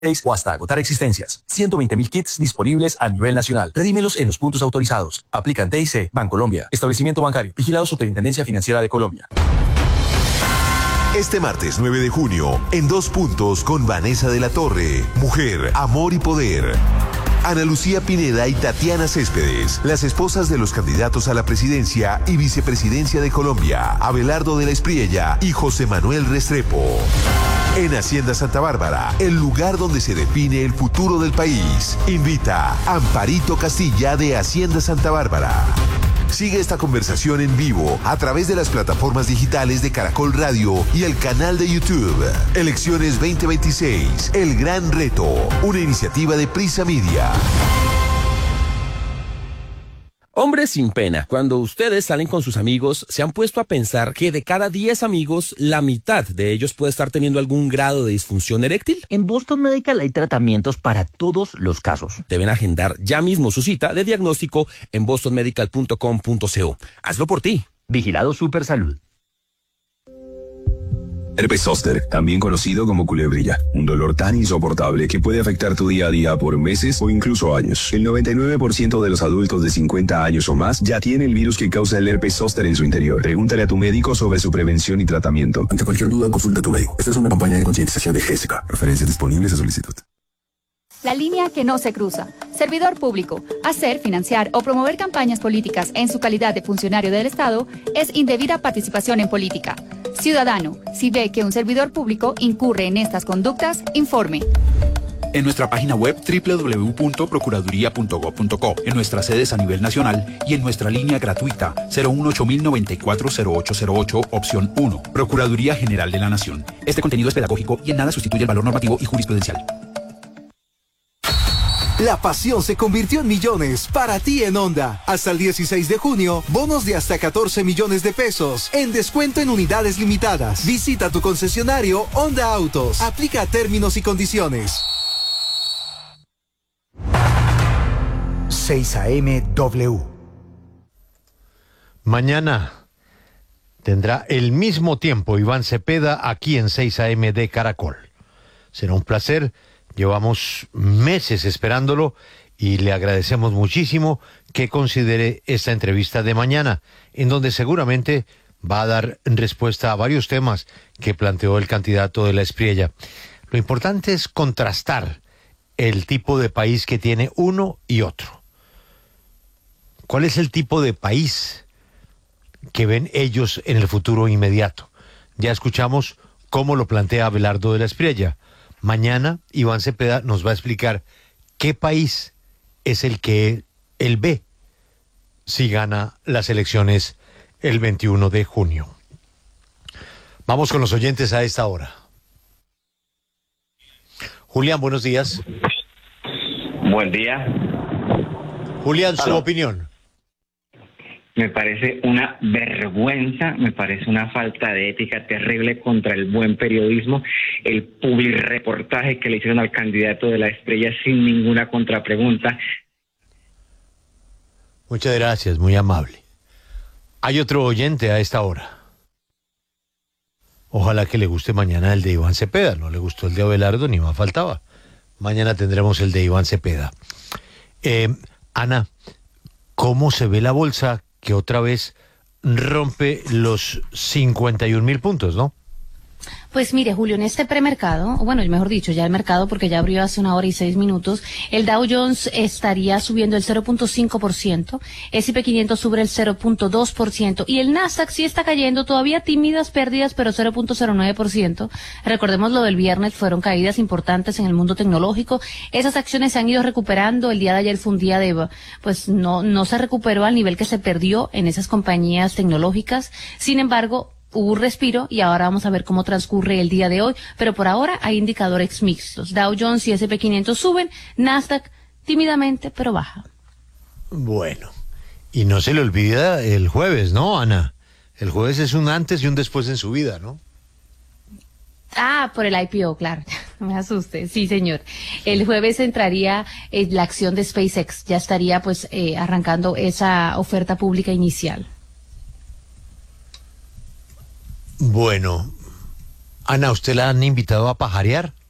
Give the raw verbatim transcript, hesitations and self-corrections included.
o hasta agotar existencias. ciento veinte mil kits disponibles a nivel nacional. Redímelos en los puntos autorizados. Aplican T I C, Bancolombia, Establecimiento Bancario, vigilado Superintendencia Financiera de Colombia. Este martes nueve de junio, en Dos Puntos con Vanessa de la Torre, Mujer, Amor y Poder. Ana Lucía Pineda y Tatiana Céspedes, las esposas de los candidatos a la presidencia y vicepresidencia de Colombia, Abelardo de la Espriella y José Manuel Restrepo. En Hacienda Santa Bárbara, el lugar donde se define el futuro del país. Invita Amparito Castilla de Hacienda Santa Bárbara. Sigue esta conversación en vivo a través de las plataformas digitales de Caracol Radio y el canal de YouTube. Elecciones veinte veintiséis, El Gran Reto, una iniciativa de Prisa Media. Hombres sin pena, cuando ustedes salen con sus amigos, ¿se han puesto a pensar que de cada diez amigos, la mitad de ellos puede estar teniendo algún grado de disfunción eréctil? En Boston Medical hay tratamientos para todos los casos. Deben agendar ya mismo su cita de diagnóstico en boston medical punto com punto co. Hazlo por ti. Vigilado Supersalud. Herpes zóster, también conocido como culebrilla, un dolor tan insoportable que puede afectar tu día a día por meses o incluso años. El noventa y nueve por ciento de los adultos de cincuenta años o más ya tiene el virus que causa el herpes zóster en su interior. Pregúntale a tu médico sobre su prevención y tratamiento. Ante cualquier duda, consulta a tu médico. Esta es una campaña de concientización de Gésica. Referencias disponibles a solicitud. La línea que no se cruza. Servidor público. Hacer, financiar o promover campañas políticas en su calidad de funcionario del Estado es indebida participación en política. Ciudadano, si ve que un servidor público incurre en estas conductas, informe. En nuestra página web doble u doble u doble u punto procuraduría punto gob punto co, en nuestras sedes a nivel nacional y en nuestra línea gratuita cero uno ocho mil noventa y cuatro cero ocho cero ocho, opción uno. Procuraduría General de la Nación. Este contenido es pedagógico y en nada sustituye el valor normativo y jurisprudencial. La pasión se convirtió en millones para ti en Honda. Hasta el dieciséis de junio, bonos de hasta catorce millones de pesos en descuento en unidades limitadas. Visita tu concesionario Honda Autos. Aplica términos y condiciones. seis A M W. Mañana tendrá el mismo tiempo Iván Cepeda aquí en seis A M de Caracol. Será un placer. Llevamos meses esperándolo y le agradecemos muchísimo que considere esta entrevista de mañana, en donde seguramente va a dar respuesta a varios temas que planteó el candidato de la Espriella. Lo importante es contrastar el tipo de país que tiene uno y otro. ¿Cuál es el tipo de país que ven ellos en el futuro inmediato? Ya escuchamos cómo lo plantea Abelardo de la Espriella. Mañana Iván Cepeda nos va a explicar qué país es el que él ve si gana las elecciones el veintiuno de junio. Vamos con los oyentes a esta hora. Julián, buenos días. Buen día. Julián, su ¿Aló? opinión. Me parece una vergüenza, me parece una falta de ética terrible contra el buen periodismo, el publirreportaje que le hicieron al candidato de la Espriella sin ninguna contrapregunta. Muchas gracias, muy amable. Hay otro oyente a esta hora. Ojalá que le guste mañana el de Iván Cepeda. No le gustó el de Abelardo, ni más faltaba. Mañana tendremos el de Iván Cepeda. Eh, Ana, ¿cómo se ve la bolsa que otra vez rompe los cincuenta y un mil puntos, no? Pues mire, Julio, en este premercado, o bueno, mejor dicho, ya el mercado, porque ya abrió hace una hora y seis minutos, el Dow Jones estaría subiendo el cero punto cinco por ciento, ese y pe quinientos sube el cero punto dos por ciento, y el Nasdaq sí está cayendo, todavía tímidas pérdidas, pero cero punto cero nueve por ciento. Recordemos lo del viernes, fueron caídas importantes en el mundo tecnológico. Esas acciones se han ido recuperando. El día de ayer fue un día de, pues no, no se recuperó al nivel que se perdió en esas compañías tecnológicas. Sin embargo, hubo un respiro y ahora vamos a ver cómo transcurre el día de hoy, pero por ahora hay indicadores mixtos. Dow Jones y ese y pe quinientos suben, Nasdaq tímidamente pero baja. Bueno, y no se le olvida el jueves, ¿no, Ana? El jueves es un antes y un después en su vida, ¿no? Ah, por el I P O, claro, no me asuste, sí señor. El jueves entraría eh, la acción de SpaceX, ya estaría pues eh, arrancando esa oferta pública inicial. Bueno, Ana, ¿usted la han invitado a pajarear?